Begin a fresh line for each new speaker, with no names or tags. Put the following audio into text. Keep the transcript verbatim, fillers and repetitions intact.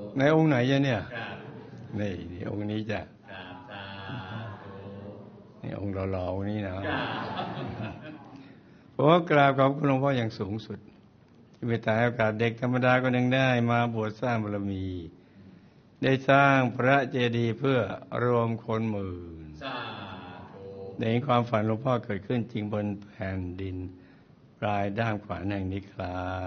ในองค์ไหนจ๊ะเนี่ยนี่นี่องค์นี้จ้ะนี่องค์หล่อๆองค์นี้นะผมก็กราบขอบคุณหลวงพ่ออย่างสูงสุดที่เมตตาให้โอกาสเด็กธรรมดาก็ยังได้มาบวชสร้างบารมีได้สร้างพระเจดีย์เพื่อรวมคนหมื่นได้เห็นความฝันหลวงพ่อเกิดขึ้นจริงบนแผ่นดินปลายด้ามขวานแห่งนี้ครับ